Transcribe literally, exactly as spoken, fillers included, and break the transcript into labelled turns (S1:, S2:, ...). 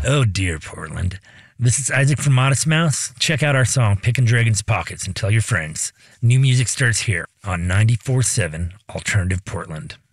S1: Oh dear, Portland. This is Isaac from Modest Mouse. Check out our song Pickin' Dragon's Pockets and tell your friends. New music starts here on ninety-four point seven Alternative Portland.